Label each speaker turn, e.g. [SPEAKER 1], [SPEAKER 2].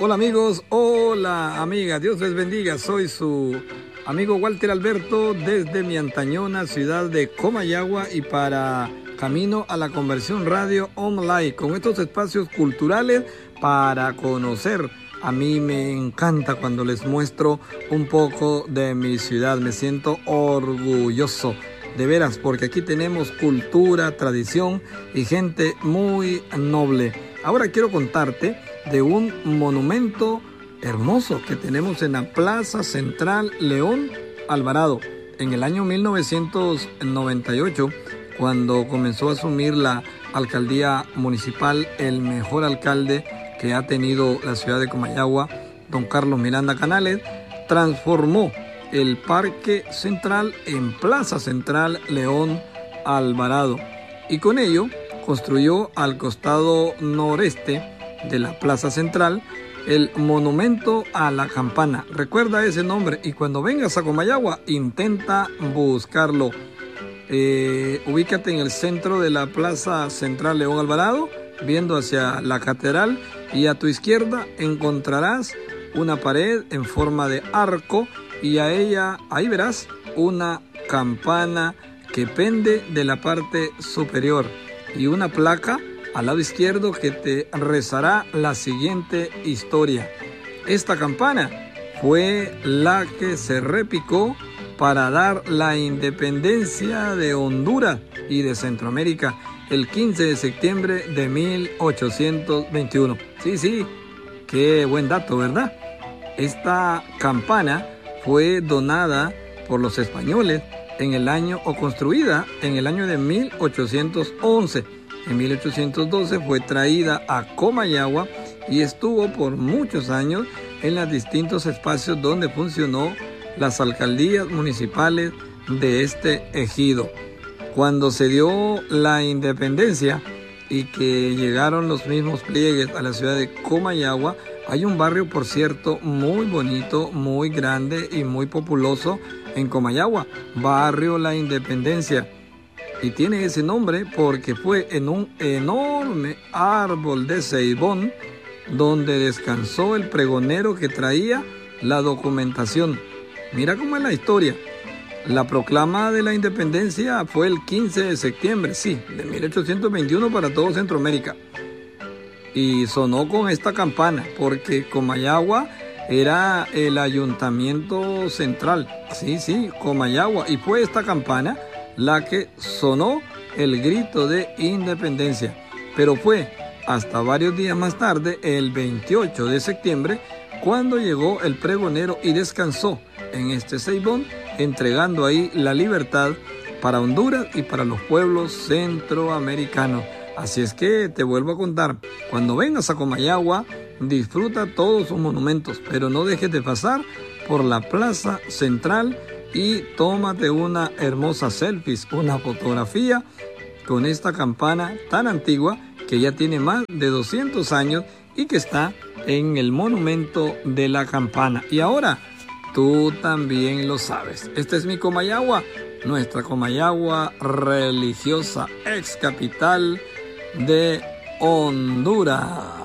[SPEAKER 1] Hola amigos, hola amigas, Dios les bendiga. Soy su amigo Walter Alberto desde mi antañona ciudad de Comayagua y para camino a la conversión radio online con estos espacios culturales para conocer. A mí me encanta cuando les muestro un poco de mi ciudad, me siento orgulloso. De veras, porque aquí tenemos cultura, tradición y gente muy noble. Ahora quiero contarte de un monumento hermoso que tenemos en la Plaza Central León Alvarado. En el año 1998, cuando comenzó a asumir la alcaldía municipal, el mejor alcalde que ha tenido la ciudad de Comayagua, don Carlos Miranda Canales, transformó el Parque Central en Plaza Central León Alvarado y con ello construyó al costado noreste de la Plaza Central el monumento a la campana. Recuerda ese nombre y cuando vengas a Comayagua intenta buscarlo. Ubícate en el centro de la Plaza Central León Alvarado, viendo hacia la catedral, y a tu izquierda encontrarás una pared en forma de arco y a ella, ahí verás una campana que pende de la parte superior y una placa al lado izquierdo que te rezará la siguiente historia. Esta campana fue la que se repicó para dar la independencia de Honduras y de Centroamérica el 15 de septiembre de 1821. Sí, qué buen dato, ¿verdad? Esta campana fue donada por los españoles en el año, o construida en el año de 1811. En 1812 fue traída a Comayagua y estuvo por muchos años en los distintos espacios donde funcionó las alcaldías municipales de este ejido. Cuando se dio la independencia y que llegaron los mismos pliegues a la ciudad de Comayagua, hay un barrio, por cierto, muy bonito, muy grande y muy populoso en Comayagua, Barrio La Independencia. Y tiene ese nombre porque fue en un enorme árbol de ceibón donde descansó el pregonero que traía la documentación. Mira cómo es la historia. La proclama de la independencia fue el 15 de septiembre, de 1821 para todo Centroamérica. Y sonó con esta campana porque Comayagua era el ayuntamiento central. Comayagua. Y fue esta campana la que sonó el grito de independencia. Pero fue hasta varios días más tarde, el 28 de septiembre, cuando llegó el pregonero y descansó en este ceibón, entregando ahí la libertad para Honduras y para los pueblos centroamericanos. Así es que te vuelvo a contar, cuando vengas a Comayagua, disfruta todos sus monumentos, pero no dejes de pasar por la Plaza Central y tómate una hermosa selfie, una fotografía con esta campana tan antigua que ya tiene más de 200 años y que está en el monumento de la campana. Y ahora, tú también lo sabes. Esta es mi Comayagua, nuestra Comayagua religiosa, ex capital de Honduras.